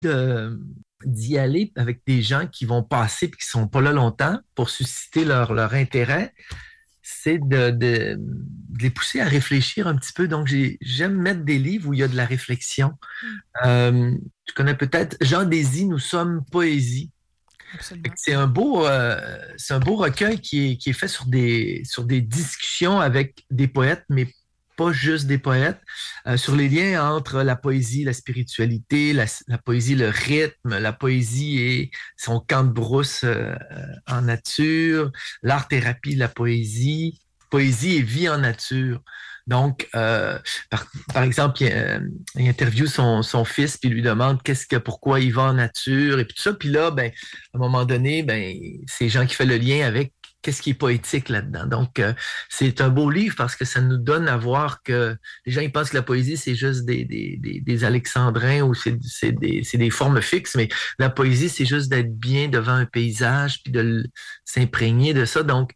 d'y aller avec des gens qui vont passer et qui ne sont pas là longtemps pour susciter leur intérêt, c'est de les pousser à réfléchir un petit peu. Donc, j'aime mettre des livres où il y a de la réflexion. Mm, Tu connais peut-être Jean Désy, Nous sommes poésie. absolument. C'est un beau recueil qui est fait sur des discussions avec des poètes, mais pas juste des poètes, sur les liens entre la poésie, la spiritualité, la poésie, le rythme, la poésie et son camp de brousse en nature, l'art-thérapie de la poésie, poésie et vie en nature. Donc, par exemple, il interviewe son fils puis il lui demande pourquoi il va en nature et puis tout ça. Puis là, ben, à un moment donné, ben, c'est Jean qui fait le lien avec qu'est-ce qui est poétique là-dedans. Donc, c'est un beau livre parce que ça nous donne à voir que les gens ils pensent que la poésie, c'est juste des alexandrins ou c'est des formes fixes, mais la poésie, c'est juste d'être bien devant un paysage puis s'imprégner de ça. Donc,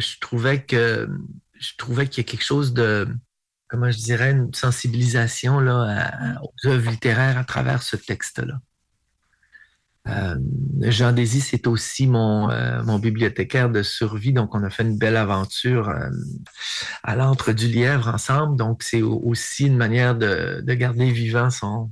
je trouvais qu'il y a quelque chose de, comment je dirais, une sensibilisation là, Mm. aux œuvres littéraires à travers ce texte-là. Euh, Jean Désy, c'est aussi mon bibliothécaire de survie, donc on a fait une belle aventure à l'Antre du Lièvre ensemble, donc c'est aussi une manière de garder vivant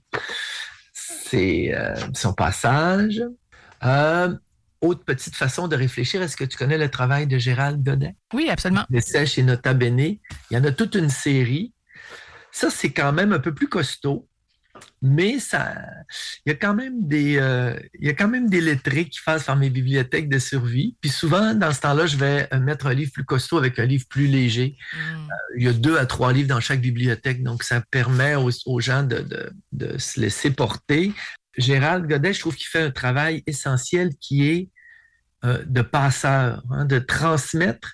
son passage. Euh, Autre petite façon de réfléchir, est-ce que tu connais le travail de Gérald Godet? Oui, absolument. L'essai chez Nota Bene. Il y en a toute une série. Ça, c'est quand même un peu plus costaud, mais il y a quand même il y a quand même des lettrés qui passent par mes bibliothèques de survie. Puis souvent, dans ce temps-là, je vais mettre un livre plus costaud avec un livre plus léger. Mm. Il y a 2 à 3 livres dans chaque bibliothèque, donc ça permet aux gens de se laisser porter. Gérald Godet, je trouve qu'il fait un travail essentiel qui est de passeur, hein, de transmettre,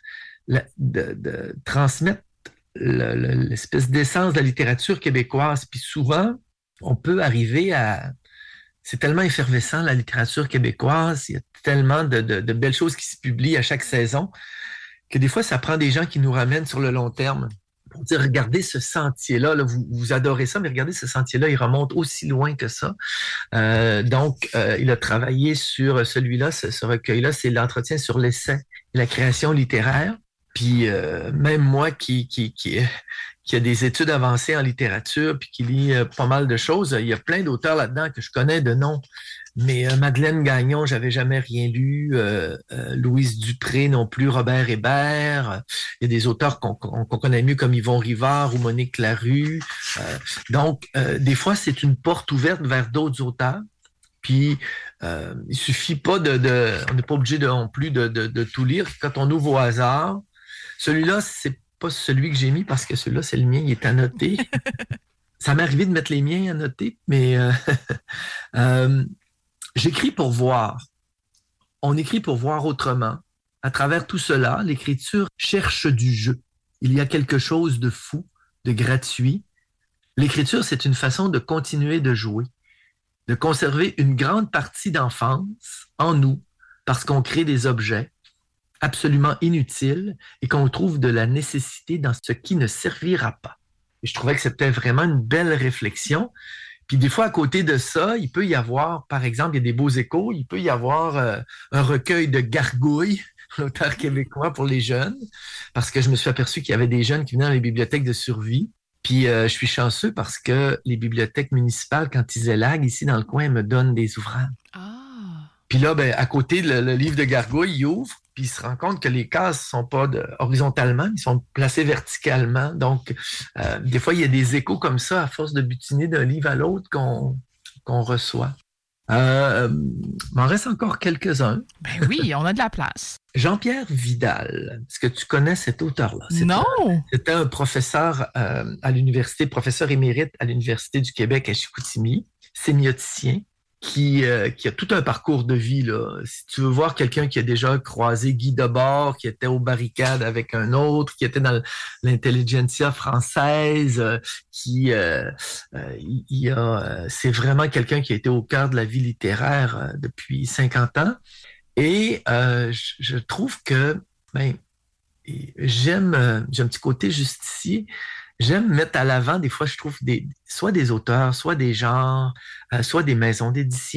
de transmettre l'espèce d'essence de la littérature québécoise. Puis souvent, on peut arriver à... C'est tellement effervescent, la littérature québécoise. Il y a tellement de belles choses qui se publient à chaque saison que des fois, ça prend des gens qui nous ramènent sur le long terme pour dire, regardez ce sentier-là, là, vous adorez ça, mais regardez ce sentier-là, il remonte aussi loin que ça. Donc, il a travaillé sur celui-là, ce recueil-là, c'est l'entretien sur l'essai et la création littéraire. Puis même moi qui a des études avancées en littérature puis qui lit pas mal de choses, il y a plein d'auteurs là-dedans que je connais de nom. Mais Madeleine Gagnon, j'avais jamais rien lu. Louise Dupré non plus, Robert Hébert. Il y a des auteurs qu'on connaît mieux comme Yvon Rivard ou Monique Larue. Donc, des fois, c'est une porte ouverte vers d'autres auteurs. Puis, il suffit pas on n'est pas obligé non plus de tout lire. Quand on ouvre au hasard, celui-là, c'est pas celui que j'ai mis parce que celui-là, c'est le mien, il est annoté. Ça m'est arrivé de mettre les miens annotés, mais euh, j'écris pour voir. On écrit pour voir autrement. À travers tout cela, l'écriture cherche du jeu. Il y a quelque chose de fou, de gratuit. L'écriture, c'est une façon de continuer de jouer, de conserver une grande partie d'enfance en nous parce qu'on crée des objets absolument inutiles et qu'on trouve de la nécessité dans ce qui ne servira pas. Et je trouvais que c'était vraiment une belle réflexion. Puis des fois, à côté de ça, il peut y avoir, par exemple, il y a des beaux échos, il peut y avoir un recueil de gargouilles, l'auteur québécois pour les jeunes, parce que je me suis aperçu qu'il y avait des jeunes qui venaient dans les bibliothèques de survie. Puis je suis chanceux parce que les bibliothèques municipales, quand ils élaguent ici dans le coin, me donnent des ouvrages. Ah. Puis là, ben, à côté, le livre de gargouille, il ouvre, puis il se rend compte que les cases sont pas horizontalement, ils sont placés verticalement. Donc, des fois, il y a des échos comme ça à force de butiner d'un livre à l'autre qu'on reçoit. M'en reste encore quelques-uns. Ben oui, on a de la place. Jean-Pierre Vidal, est-ce que tu connais cet auteur-là? Non! C'était un professeur à l'université, professeur émérite à l'Université du Québec à Chicoutimi, sémioticien, qui a tout un parcours de vie, là. Si tu veux voir quelqu'un qui a déjà croisé Guy Debord, qui était aux barricades avec un autre, qui était dans l'intelligentsia française, c'est vraiment quelqu'un qui a été au cœur de la vie littéraire depuis 50 ans. Et je trouve que ben, j'ai un petit côté justicier. j'aime mettre à l'avant, des fois, je trouve soit des auteurs, soit des genres, soit des maisons d'édition